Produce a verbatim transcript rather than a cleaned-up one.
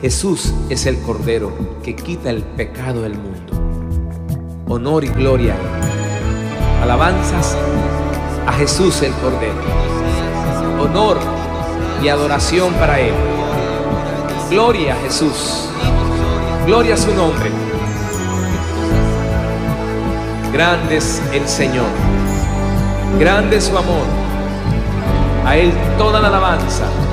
Jesús es el Cordero que quita el pecado del mundo. Honor y gloria, alabanzas a Jesús el Cordero. Honor y adoración para Él. Gloria a Jesús. Gloria a su nombre. Grande es el Señor. Grande es su amor. A Él toda la alabanza.